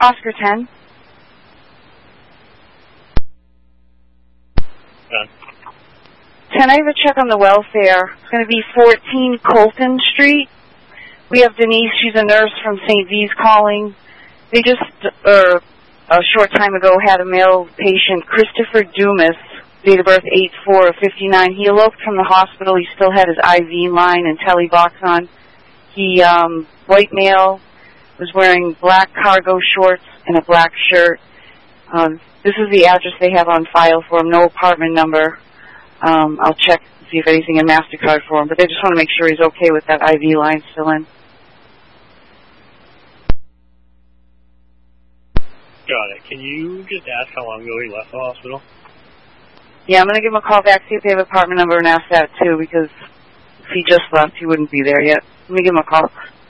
Oscar 10. Done. 10, I have a check on the welfare. It's going to be 14 Colton Street. We have Denise. She's a nurse from St. V's calling. They just, a short time ago, had a male patient, Christopher Dumas, date of birth 8/4/59. He eloped from the hospital. He still had his IV line and telebox on. He, white male, was wearing black cargo shorts and a black shirt. This is the address they have on file for him, no apartment number. I'll check to see if anything in MasterCard for him, but they just want to make sure he's okay with that IV line still in. Got it. Can you just ask how long ago he left the hospital? Yeah, I'm going to give him a call back, see if they have apartment number, and ask that too, because if he just left, he wouldn't be there yet. Let me give him a call.